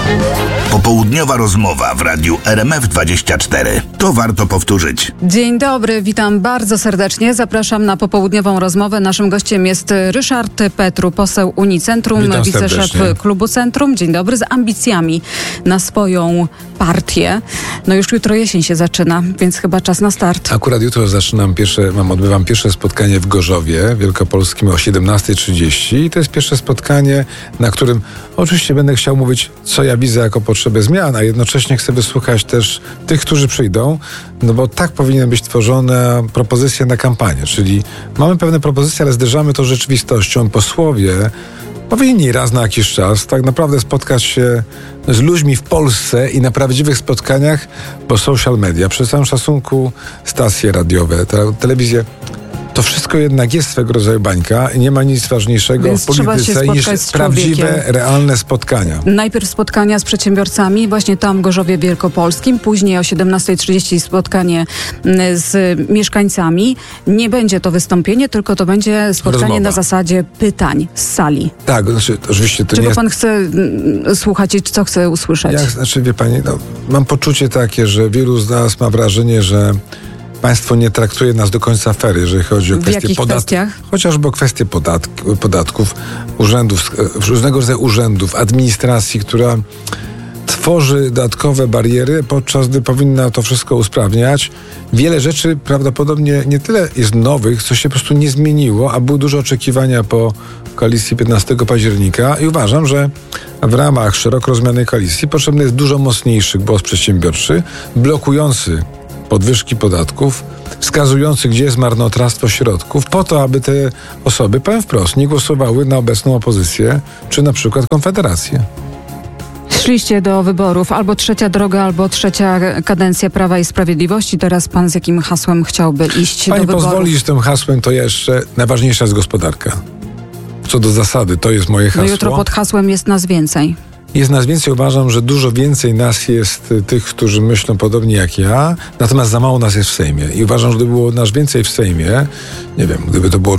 Popołudniowa rozmowa w radiu RMF24. To warto powtórzyć. Dzień dobry, witam bardzo serdecznie. Zapraszam na popołudniową rozmowę. Naszym gościem jest Ryszard Petru, poseł Unicentrum, wiceszef klubu Centrum. Dzień dobry, z ambicjami na swoją partię. No już jutro jesień się zaczyna, więc chyba czas na start. Akurat jutro odbywam pierwsze spotkanie w Gorzowie Wielkopolskim o 17:30 i to jest pierwsze spotkanie, na którym oczywiście będę chciał mówić, co ja widzę jako potrzebę zmian, a jednocześnie chcę wysłuchać też tych, którzy przyjdą, no bo tak powinien być tworzona propozycja na kampanię, czyli mamy pewne propozycje, ale zderzamy to z rzeczywistością. Posłowie powinni raz na jakiś czas tak naprawdę spotkać się z ludźmi w Polsce i na prawdziwych spotkaniach, bo social media, przy całym szacunku stacje radiowe, telewizje, to wszystko jednak jest swego rodzaju bańka i nie ma nic ważniejszego w polityce niż prawdziwe, realne spotkania. Najpierw spotkania z przedsiębiorcami, właśnie tam w Gorzowie Wielkopolskim, później o 17:30 spotkanie z mieszkańcami. Nie będzie to wystąpienie, tylko to będzie spotkanie na zasadzie pytań z sali. Tak, znaczy oczywiście to czego pan chce słuchać i co chce usłyszeć? Wie pani, mam poczucie takie, że wielu z nas ma wrażenie, że państwo nie traktuje nas do końca fair, jeżeli chodzi o kwestie podatków. Chociażby o kwestie podatków, urzędów, różnego rodzaju urzędów, administracji, która tworzy dodatkowe bariery, podczas gdy powinna to wszystko usprawniać. Wiele rzeczy prawdopodobnie nie tyle jest nowych, co się po prostu nie zmieniło, a były duże oczekiwania po koalicji 15 października i uważam, że w ramach szeroko rozumianej koalicji potrzebny jest dużo mocniejszy głos przedsiębiorczy, blokujący podwyżki podatków, wskazujący, gdzie jest marnotrawstwo środków, po to, aby te osoby, powiem wprost, nie głosowały na obecną opozycję, czy na przykład Konfederację. Szliście do wyborów, albo trzecia droga, albo trzecia kadencja Prawa i Sprawiedliwości. Teraz pan z jakim hasłem chciałby iść do wyborów? Pani pozwoli, z tym hasłem to jeszcze najważniejsza jest gospodarka. Co do zasady, to jest moje hasło. No jutro pod hasłem jest nas więcej. Jest nas więcej, uważam, że dużo więcej nas jest tych, którzy myślą podobnie jak ja, natomiast za mało nas jest w Sejmie. I uważam, że gdyby było nas więcej w Sejmie, nie wiem, gdyby to było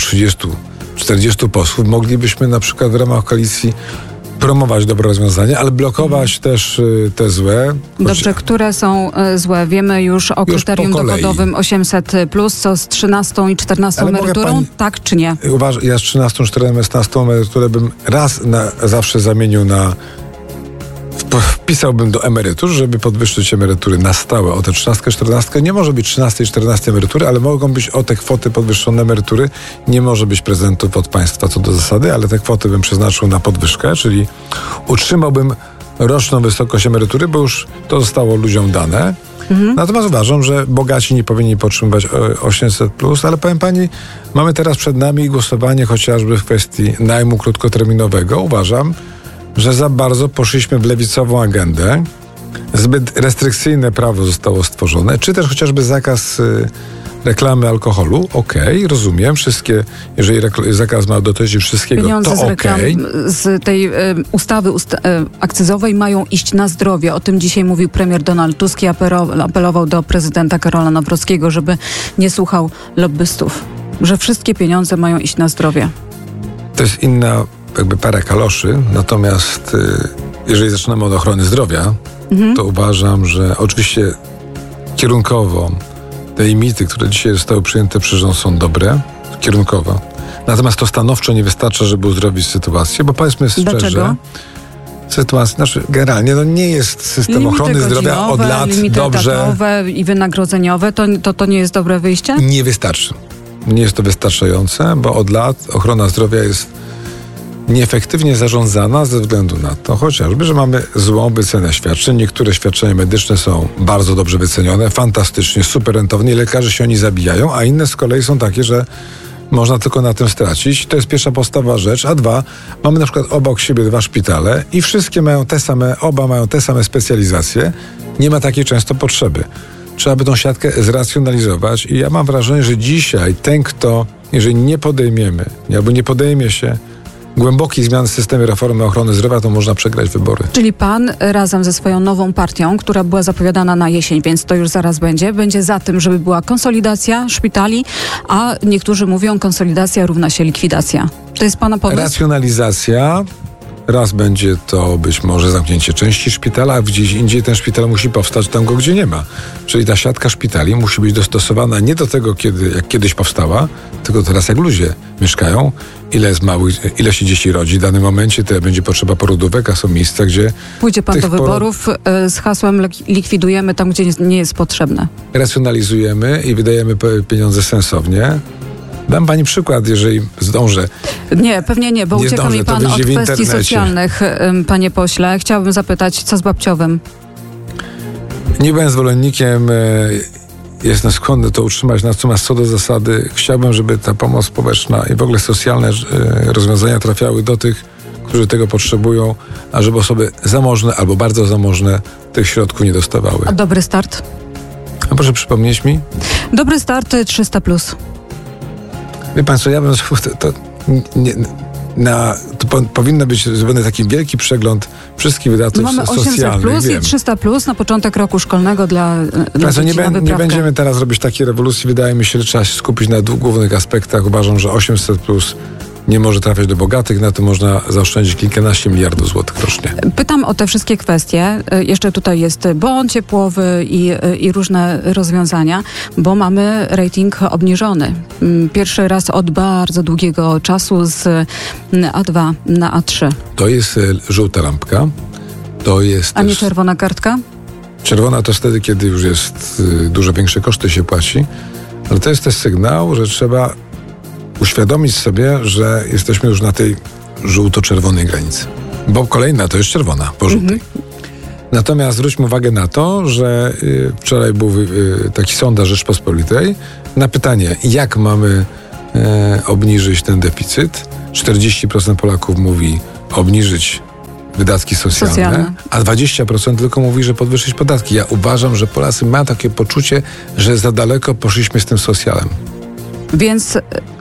30-40 posłów, moglibyśmy na przykład w ramach koalicji promować dobre rozwiązania, ale blokować też te złe. Dobrze, które są złe? Wiemy już o kryterium dochodowym 800+, co z 13 i 14 emeryturą, tak czy nie? Ja z 13, 14 emeryturę bym raz na zawsze zamienił na... Wpisałbym do emerytur, żeby podwyższyć emerytury na stałe o te 13, 14. Nie może być 13 i 14 emerytury, ale mogą być o te kwoty podwyższone emerytury. Nie może być prezentów od państwa co do zasady, ale te kwoty bym przeznaczył na podwyżkę, czyli utrzymałbym roczną wysokość emerytury, bo już to zostało ludziom dane. Natomiast uważam, że bogaci nie powinni potrzebować 800+, ale powiem pani, mamy teraz przed nami głosowanie chociażby w kwestii najmu krótkoterminowego. Uważam, że za bardzo poszliśmy w lewicową agendę. Zbyt restrykcyjne prawo zostało stworzone, czy też chociażby zakaz reklamy alkoholu. Okej, rozumiem. Wszystkie, jeżeli zakaz ma dotyczyć wszystkiego, pieniądze to z reklam, z tej ustawy akcyzowej mają iść na zdrowie. O tym dzisiaj mówił premier Donald Tusk i apelował do prezydenta Karola Nawrockiego, żeby nie słuchał lobbystów. Że wszystkie pieniądze mają iść na zdrowie. To jest inna jakby para kaloszy, natomiast jeżeli zaczynamy od ochrony zdrowia, to uważam, że oczywiście kierunkowo te limity, które dzisiaj zostały przyjęte przez rząd, są dobre, kierunkowo. Natomiast to stanowczo nie wystarcza, żeby uzdrowić sytuację, bo powiedzmy szczerze, dlaczego? Sytuacja, generalnie nie jest system limity ochrony zdrowia od lat dobrze. Etatowe i wynagrodzeniowe, to nie jest dobre wyjście? Nie wystarczy. Nie jest to wystarczające, bo od lat ochrona zdrowia jest nieefektywnie zarządzana ze względu na to chociażby, że mamy złą wycenę świadczeń. Niektóre świadczenia medyczne są bardzo dobrze wycenione, fantastycznie, super rentownie, lekarze się oni zabijają, a inne z kolei są takie, że można tylko na tym stracić. To jest pierwsza podstawowa rzecz. A dwa, mamy na przykład obok siebie 2 szpitale i wszystkie mają oba mają te same specjalizacje. Nie ma takiej często potrzeby. Trzeba by tą siatkę zracjonalizować i ja mam wrażenie, że dzisiaj ten, kto, jeżeli nie podejmiemy, albo nie podejmie się głębokiej zmiany w systemie reformy ochrony zdrowia, to można przegrać wybory. Czyli pan razem ze swoją nową partią, która była zapowiadana na jesień, więc to już zaraz będzie za tym, żeby była konsolidacja szpitali, a niektórzy mówią, konsolidacja równa się likwidacja. To jest pana pomysł? Racjonalizacja Raz będzie to być może zamknięcie części szpitala, a gdzieś indziej ten szpital musi powstać tam go, gdzie nie ma. Czyli ta siatka szpitali musi być dostosowana nie do tego, jak kiedyś powstała, tylko teraz jak ludzie mieszkają, ile się dzieci rodzi w danym momencie, tyle będzie potrzeba porodówek, a są miejsca, gdzie... Pójdzie pan do wyborów z hasłem likwidujemy tam, gdzie nie jest potrzebne. Racjonalizujemy i wydajemy pieniądze sensownie. Dam pani przykład, jeżeli zdążę. Nie, pewnie nie, bo ucieka mi pan od kwestii socjalnych, panie pośle. Chciałabym zapytać, co z babciowym? Nie byłem zwolennikiem, jestem skłonny to utrzymać, natomiast co do zasady chciałbym, żeby ta pomoc społeczna i w ogóle socjalne rozwiązania trafiały do tych, którzy tego potrzebują, a żeby osoby zamożne albo bardzo zamożne tych środków nie dostawały. A Dobry Start? A proszę przypomnieć mi? Dobry Start 300+. Wie pan co, ja bym... powinno być zrobiony taki wielki przegląd wszystkich wydatków socjalnych. Mamy 800+ i 300+ na początek roku szkolnego dla dzieci na wyprawkę. Nie będziemy teraz robić takiej rewolucji. Wydaje mi się, że trzeba się skupić na dwóch głównych aspektach. Uważam, że 800+ nie może trafiać do bogatych, na to można zaoszczędzić kilkanaście miliardów złotych rocznie. Pytam o te wszystkie kwestie. Jeszcze tutaj jest bon ciepłowy i różne rozwiązania, bo mamy rating obniżony. Pierwszy raz od bardzo długiego czasu z A2 na A3. To jest żółta lampka. To jest A nie czerwona kartka? Czerwona to wtedy, kiedy już jest dużo większe koszty się płaci. Ale to jest też sygnał, że trzeba uświadomić sobie, że jesteśmy już na tej żółto-czerwonej granicy. Bo kolejna to jest czerwona, po żółtej. Natomiast zwróćmy uwagę na to, że wczoraj był taki sondaż Rzeczpospolitej na pytanie, jak mamy obniżyć ten deficyt. 40% Polaków mówi obniżyć wydatki socjalne, a 20% tylko mówi, że podwyższyć podatki. Ja uważam, że Polacy mają takie poczucie, że za daleko poszliśmy z tym socjalem. Więc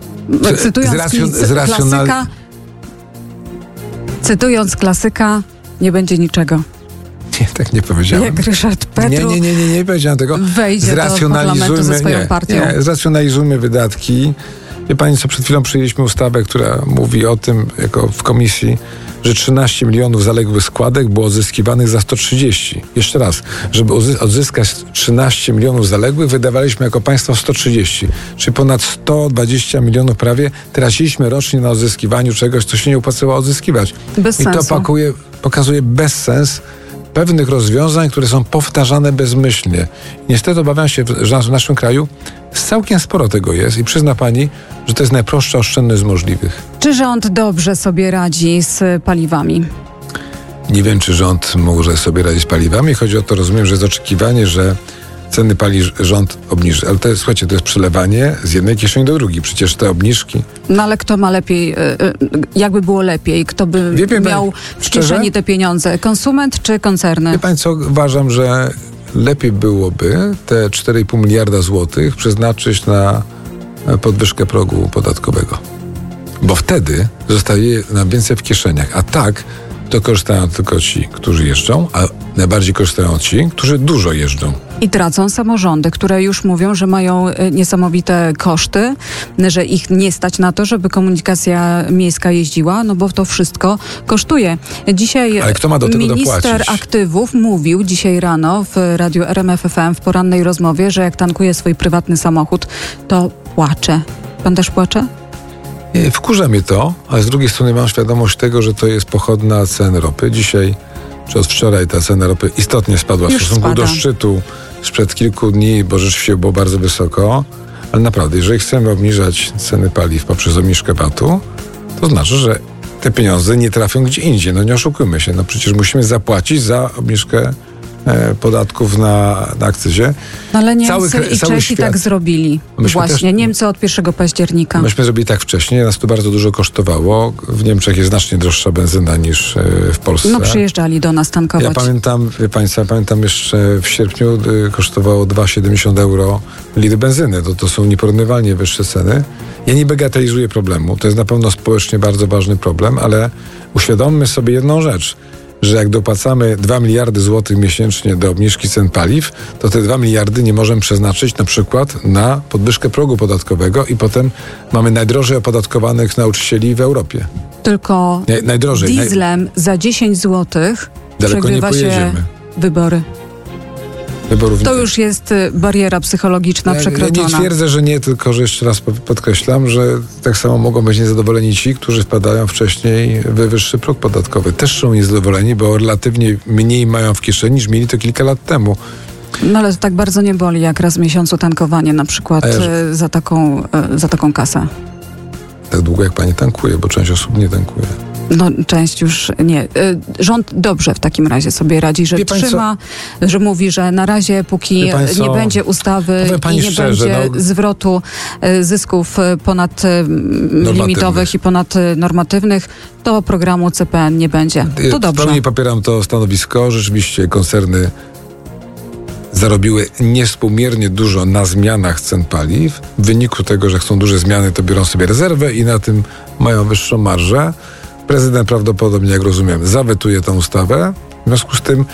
cytując klasyka, nie będzie niczego. Nie, tak nie powiedziałem. Jak Ryszard Petru nie powiedziałem tego. Wejdzie do parlamentu ze swoją partią. Nie, zracjonalizujmy wydatki. Wie pani co, przed chwilą przyjęliśmy ustawę, która mówi o tym, jako w komisji, że 13 milionów zaległych składek było odzyskiwanych za 130. Jeszcze raz, żeby odzyskać 13 milionów zaległych, wydawaliśmy jako państwo 130. Czyli ponad 120 milionów prawie traciliśmy rocznie na odzyskiwaniu czegoś, co się nie opłacało odzyskiwać. Bez sensu. I to pokazuje bezsens pewnych rozwiązań, które są powtarzane bezmyślnie. Niestety obawiam się, że w naszym kraju całkiem sporo tego jest i przyzna pani, że to jest najprostsza oszczędność z możliwych. Czy rząd dobrze sobie radzi z paliwami? Nie wiem, czy rząd może sobie radzić z paliwami. Chodzi o to, rozumiem, że jest oczekiwanie, że ceny paliw rząd obniży. Ale to jest, słuchajcie, to jest przelewanie z jednej kieszeni do drugiej. Przecież te obniżki... No ale kto ma lepiej, jakby było lepiej? Kto by miał w kieszeni te pieniądze? Konsument czy koncerny? Wie pani co, uważam, że lepiej byłoby te 4,5 miliarda złotych przeznaczyć na podwyżkę progu podatkowego. Bo wtedy zostaje nam więcej w kieszeniach. A tak to korzystają tylko ci, którzy jeżdżą, a najbardziej korzystają ci, którzy dużo jeżdżą. I tracą samorządy, które już mówią, że mają niesamowite koszty, że ich nie stać na to, żeby komunikacja miejska jeździła, no bo to wszystko kosztuje. Dzisiaj ale kto ma do tego minister dopłacić? aktywów mówił dzisiaj rano w radiu RMF FM w porannej rozmowie, że jak tankuje swój prywatny samochód, to płacze. Pan też płacze? Wkurza mnie to, ale z drugiej strony mam świadomość tego, że to jest pochodna cen ropy. Dzisiaj, czy od wczoraj ta cena ropy istotnie spadła w stosunku do szczytu sprzed kilku dni, bo rzeczywiście było bardzo wysoko. Ale naprawdę, jeżeli chcemy obniżać ceny paliw poprzez obniżkę VAT-u, to znaczy, że te pieniądze nie trafią gdzie indziej. No nie oszukujmy się, no przecież musimy zapłacić za obniżkę podatków na akcyzie. No ale Niemcy i Czesi tak zrobili. Właśnie, Niemcy od 1 października. Myśmy zrobili tak wcześniej, nas to bardzo dużo kosztowało. W Niemczech jest znacznie droższa benzyna niż w Polsce. No przyjeżdżali do nas tankować. Ja pamiętam, wie państwo, pamiętam jeszcze w sierpniu kosztowało 2,70 euro litr benzyny. To są nieporównywalnie wyższe ceny. Ja nie bagatelizuję problemu. To jest na pewno społecznie bardzo ważny problem, ale uświadommy sobie jedną rzecz. że jak dopłacamy 2 miliardy złotych miesięcznie do obniżki cen paliw, to te 2 miliardy nie możemy przeznaczyć na przykład na podwyżkę progu podatkowego i potem mamy najdrożej opodatkowanych nauczycieli w Europie. Tylko dieslem za 10 złotych przegrywa się wybory. To już jest bariera psychologiczna przekroczona. Ja nie twierdzę, że nie, tylko że jeszcze raz podkreślam, że tak samo mogą być niezadowoleni ci, którzy wpadają wcześniej w wyższy próg podatkowy. Też są niezadowoleni, bo relatywnie mniej mają w kieszeni, niż mieli to kilka lat temu. No ale to tak bardzo nie boli, jak raz w miesiącu tankowanie na przykład za taką kasę. Tak długo jak pani tankuje, bo część osób nie tankuje. No, część już nie. Rząd dobrze w takim razie sobie radzi, że trzyma, że mówi, że na razie póki nie będzie ustawy i nie będzie zwrotu zysków ponadlimitowych i ponadnormatywnych, to programu CPN nie będzie. To dobrze. W pełni popieram to stanowisko. Rzeczywiście koncerny zarobiły niewspółmiernie dużo na zmianach cen paliw. W wyniku tego, że chcą duże zmiany, to biorą sobie rezerwę i na tym mają wyższą marżę. Prezydent prawdopodobnie, jak rozumiem, zawetuje tę ustawę. W związku z tym,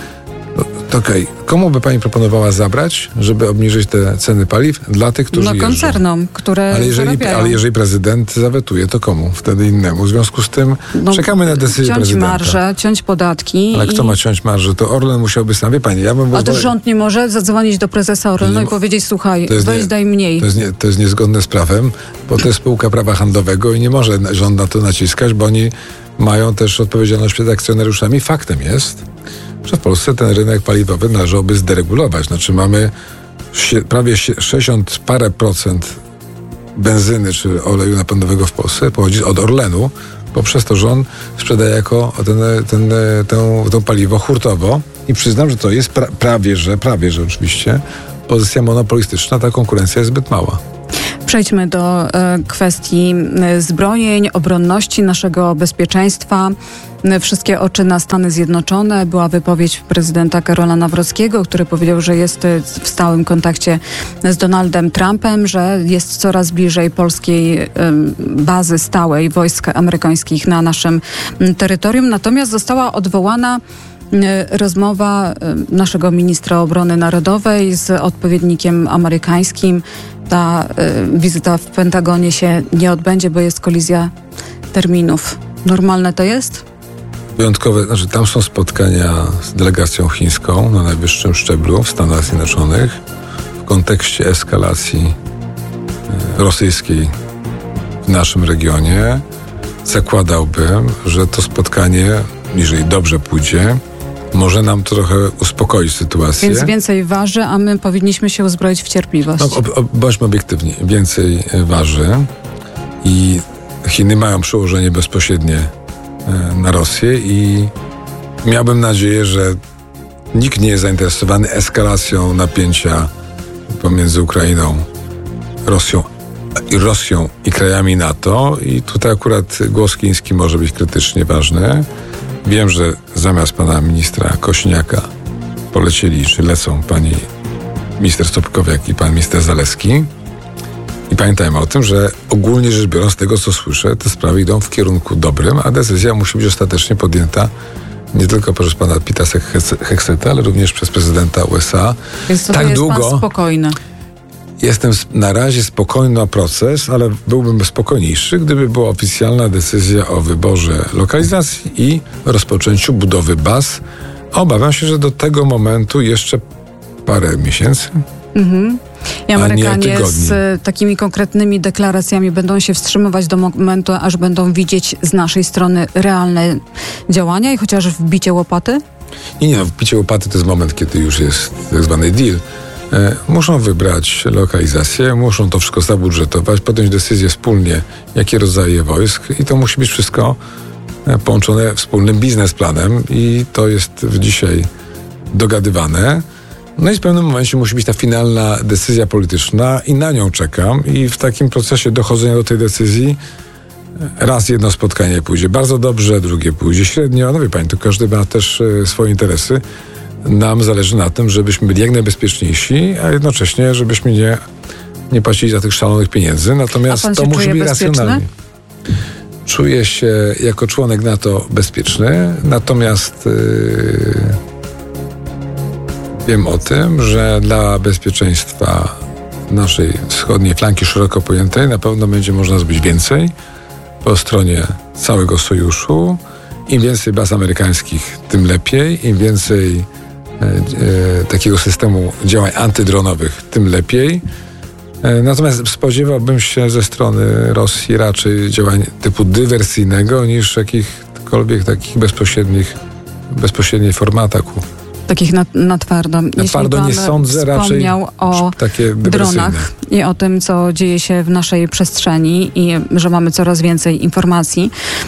komu by pani proponowała zabrać, żeby obniżyć te ceny paliw? Dla tych, którzy jeżdżą. Koncernom, które ale jeżeli prezydent zawetuje, to komu? Wtedy innemu. W związku z tym czekamy na decyzję prezydenta. Ciąć marżę, ciąć podatki. Ale kto ma ciąć marżę? To Orlen musiałby sam. Wie pani, A to rząd nie może zadzwonić do prezesa Orlenu i powiedzieć, słuchaj, weź daj mniej. To jest niezgodne z prawem, bo to jest spółka prawa handlowego i nie może rząd na to naciskać, bo oni mają też odpowiedzialność przed akcjonariuszami. Faktem jest, że w Polsce ten rynek paliwowy należałoby zderegulować. Znaczy mamy prawie 60 parę procent benzyny czy oleju napędowego w Polsce pochodzi od Orlenu, poprzez to, że on sprzedaje jako to paliwo hurtowo i przyznam, że to jest prawie że oczywiście pozycja monopolistyczna, ta konkurencja jest zbyt mała. Przejdźmy do kwestii zbrojeń, obronności, naszego bezpieczeństwa. Wszystkie oczy na Stany Zjednoczone. Była wypowiedź prezydenta Karola Nawrockiego, który powiedział, że jest w stałym kontakcie z Donaldem Trumpem, że jest coraz bliżej polskiej bazy stałej wojsk amerykańskich na naszym terytorium. Natomiast została odwołana rozmowa naszego ministra obrony narodowej z odpowiednikiem amerykańskim. Ta wizyta w Pentagonie się nie odbędzie, bo jest kolizja terminów. Normalne to jest? Wyjątkowe, tam są spotkania z delegacją chińską na najwyższym szczeblu w Stanach Zjednoczonych w kontekście eskalacji rosyjskiej w naszym regionie. Zakładałbym, że to spotkanie, jeżeli dobrze pójdzie, może nam trochę uspokoić sytuację. Więc więcej waży, a my powinniśmy się uzbroić w cierpliwość. Bądźmy obiektywni. Więcej waży i Chiny mają przełożenie bezpośrednie na Rosję i miałbym nadzieję, że nikt nie jest zainteresowany eskalacją napięcia pomiędzy Ukrainą, Rosją i krajami NATO i tutaj akurat głos chiński może być krytycznie ważny. Wiem, że zamiast pana ministra Kosiniaka polecieli, czy lecą pani minister Stopkowiak i pan minister Zalewski. I pamiętajmy o tym, że ogólnie rzecz biorąc, z tego co słyszę, te sprawy idą w kierunku dobrym, a decyzja musi być ostatecznie podjęta nie tylko przez pana Pita Hegseta, ale również przez prezydenta USA. Więc to tak jest długo, pan spokojny. Jestem na razie spokojny na proces, ale byłbym spokojniejszy, gdyby była oficjalna decyzja o wyborze lokalizacji i rozpoczęciu budowy baz. Obawiam się, że do tego momentu jeszcze parę miesięcy. I Amerykanie z takimi konkretnymi deklaracjami będą się wstrzymywać do momentu, aż będą widzieć z naszej strony realne działania i chociaż wbicie łopaty? Nie, wbicie łopaty to jest moment, kiedy już jest tak zwany deal. Muszą wybrać lokalizację, muszą to wszystko zabudżetować, podjąć decyzję wspólnie, jakie rodzaje wojsk i to musi być wszystko połączone wspólnym biznesplanem i to jest dzisiaj dogadywane. No i w pewnym momencie musi być ta finalna decyzja polityczna i na nią czekam i w takim procesie dochodzenia do tej decyzji raz jedno spotkanie pójdzie bardzo dobrze, drugie pójdzie średnio. No wie pani, to każdy ma też swoje interesy. Nam zależy na tym, żebyśmy byli jak najbezpieczniejsi, a jednocześnie, żebyśmy nie płacili za tych szalonych pieniędzy. Natomiast to musi być racjonalnie. czuję się jako członek NATO bezpieczny, natomiast wiem o tym, że dla bezpieczeństwa naszej wschodniej flanki szeroko pojętej na pewno będzie można zrobić więcej po stronie całego sojuszu. Im więcej baz amerykańskich, tym lepiej. Im więcej takiego systemu działań antydronowych, tym lepiej. Natomiast spodziewałbym się ze strony Rosji raczej działań typu dywersyjnego niż jakichkolwiek takich bezpośredniej formy ataku. Takich na twardo. Na twardo nie sądzę, raczej o takie dronach i o tym, co dzieje się w naszej przestrzeni i że mamy coraz więcej informacji.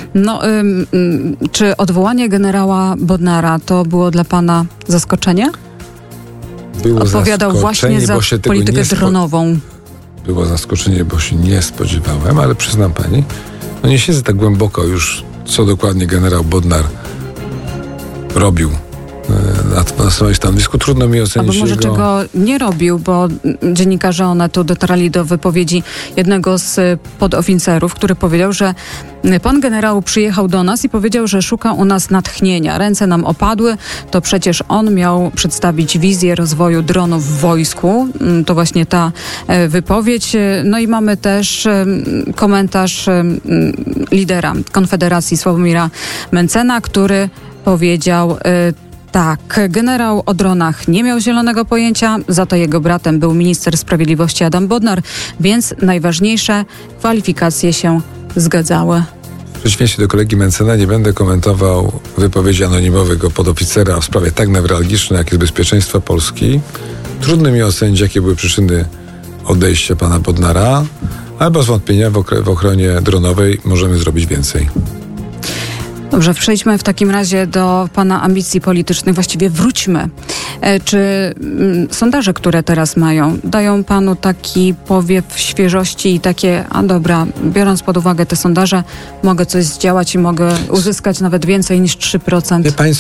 Czy odwołanie generała Bodnara to było dla pana zaskoczenie? Odpowiadał właśnie za politykę dronową. Było zaskoczenie, bo się nie spodziewałem, ale przyznam pani, nie siedzę tak głęboko już, co dokładnie generał Bodnar robił na swoim stanowisku. Trudno mi ocenić albo może czego nie robił, bo dziennikarze Onetu dotarli do wypowiedzi jednego z podoficerów, który powiedział, że pan generał przyjechał do nas i powiedział, że szuka u nas natchnienia. Ręce nam opadły, to przecież on miał przedstawić wizję rozwoju dronów w wojsku. To właśnie ta wypowiedź. No i mamy też komentarz lidera Konfederacji Sławomira Mentzena, który powiedział tak, generał o dronach nie miał zielonego pojęcia, za to jego bratem był minister sprawiedliwości Adam Bodnar, więc najważniejsze kwalifikacje się zgadzały. W przeciwieństwie do kolegi Mentzena nie będę komentował wypowiedzi anonimowego podoficera w sprawie tak newralgicznej, jak jest bezpieczeństwo Polski. Trudno mi ocenić, jakie były przyczyny odejścia pana Bodnara, ale bez wątpienia w ochronie dronowej możemy zrobić więcej. Dobrze, przejdźmy w takim razie do pana ambicji politycznych. Właściwie wróćmy. Czy sondaże, które teraz dają panu taki powiew świeżości i takie, biorąc pod uwagę te sondaże, mogę coś zdziałać i mogę uzyskać nawet więcej niż 3%?